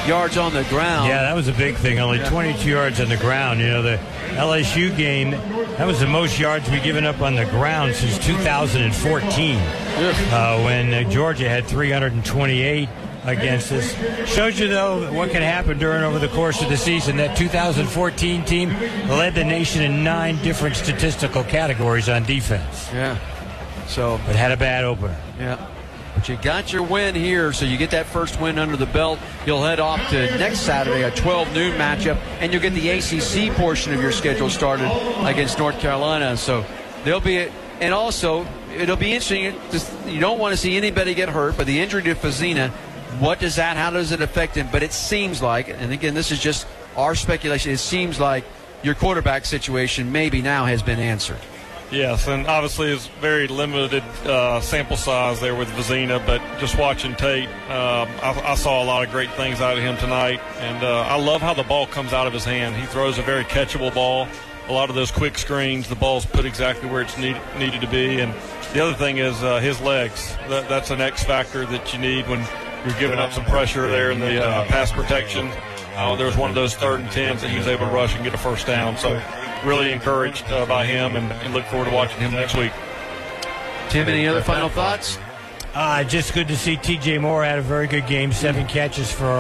yards on the ground. Yeah, that was a big thing. Only 22 yards on the ground. The LSU game, that was the most yards we've given up on the ground since 2014, when Georgia had 328 against us. Shows you, though, what can happen over the course of the season. That 2014 team led the nation in 9 different statistical categories on defense. Yeah. But had a bad opener. Yeah. But you got your win here, so you get that first win under the belt. You'll head off to next Saturday, a 12 noon matchup, and you'll get the ACC portion of your schedule started against North Carolina. So there'll be and also it'll be interesting. You don't want to see anybody get hurt, but the injury to Fazina, how does it affect him? But it seems like, and again, this is just our speculation, it seems like your quarterback situation maybe now has been answered. Yes, and obviously it's very limited sample size there with Vizina, but just watching tape, I saw a lot of great things out of him tonight, and I love how the ball comes out of his hand. He throws a very catchable ball. A lot of those quick screens, the ball's put exactly where it's needed to be, and the other thing is his legs. That's an X factor that you need when you're giving up some pressure there in the pass protection. There was one of those 3rd and 10s that he was able to rush and get a first down, so really encouraged by him and look forward to watching him next week. Tim, any other final thoughts? Just good to see T.J. Moore had a very good game, 7 catches for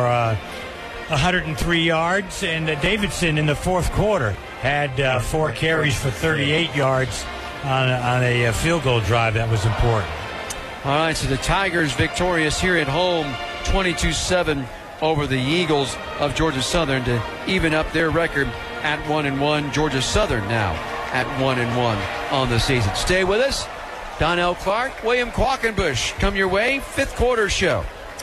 103 yards. And Davidson in the fourth quarter had 4 carries for 38 yards on a field goal drive. That was important. All right, so the Tigers victorious here at home, 22-7 over the Eagles of Georgia Southern to even up their record at 1-1. Georgia Southern now at 1-1 on the season. Stay with us. Donnell Clark, William Quackenbush, come your way. 5th quarter show.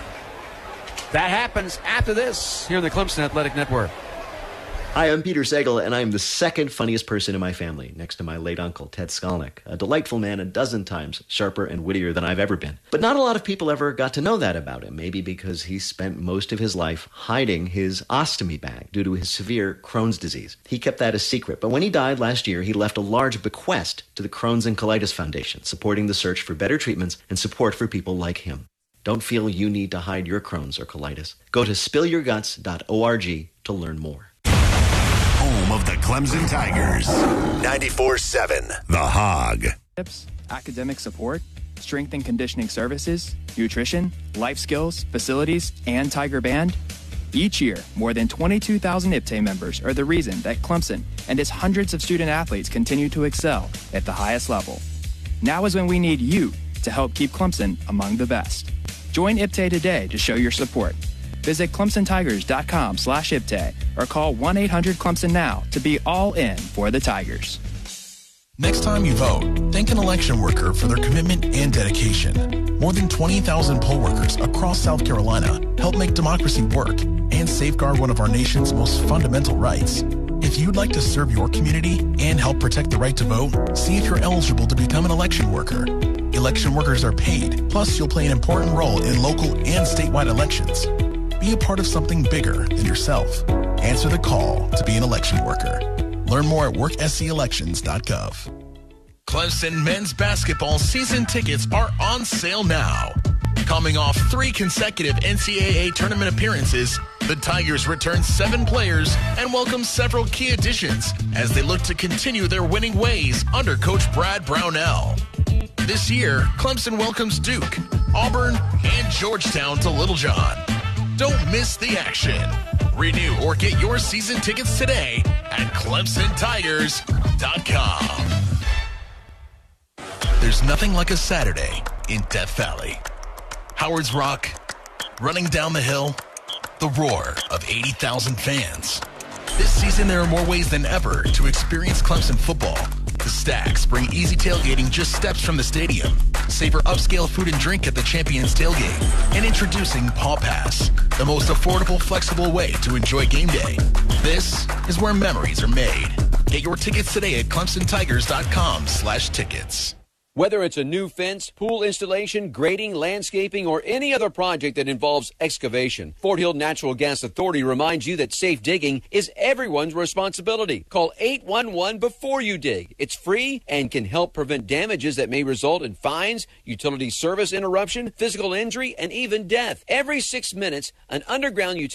That happens after this here on the Clemson Athletic Network. Hi, I'm Peter Sagal, and I'm the 2nd funniest person in my family, next to my late uncle, Ted Skolnick, a delightful man 12 times sharper and wittier than I've ever been. But not a lot of people ever got to know that about him, maybe because he spent most of his life hiding his ostomy bag due to his severe Crohn's disease. He kept that a secret, but when he died last year, he left a large bequest to the Crohn's and Colitis Foundation, supporting the search for better treatments and support for people like him. Don't feel you need to hide your Crohn's or colitis. Go to spillyourguts.org to learn more. Home of the Clemson Tigers. 94.7 The Hog. Tips, academic support, strength and conditioning services, nutrition, life skills, facilities, and Tiger Band. Each year, more than 22,000 IPTAY members are the reason that Clemson and its hundreds of student athletes continue to excel at the highest level. Now is when we need you to help keep Clemson among the best. Join IPTAY today to show your support. Visit ClemsonTigers.com/IPTAY or call 1-800-CLEMSON now to be all in for the Tigers. Next time you vote, thank an election worker for their commitment and dedication. More than 20,000 poll workers across South Carolina help make democracy work and safeguard one of our nation's most fundamental rights. If you'd like to serve your community and help protect the right to vote, see if you're eligible to become an election worker. Election workers are paid, plus you'll play an important role in local and statewide elections. Be a part of something bigger than yourself. Answer the call to be an election worker. Learn more at workscelections.gov. Clemson men's basketball season tickets are on sale now. Coming off 3 consecutive NCAA tournament appearances, the Tigers return 7 players and welcome several key additions as they look to continue their winning ways under Coach Brad Brownell. This year, Clemson welcomes Duke, Auburn, and Georgetown to Littlejohn. Don't miss the action. Renew or get your season tickets today at ClemsonTigers.com. There's nothing like a Saturday in Death Valley. Howard's Rock, running down the hill, the roar of 80,000 fans. This season, there are more ways than ever to experience Clemson football. The Stacks bring easy tailgating just steps from the stadium. Savor upscale food and drink at the Champions Tailgate. And introducing Paw Pass, the most affordable, flexible way to enjoy game day. This is where memories are made. Get your tickets today at ClemsonTigers.com/tickets. Whether it's a new fence, pool installation, grading, landscaping, or any other project that involves excavation, Fort Hill Natural Gas Authority reminds you that safe digging is everyone's responsibility. Call 811 before you dig. It's free and can help prevent damages that may result in fines, utility service interruption, physical injury, and even death. Every 6 minutes, an underground utility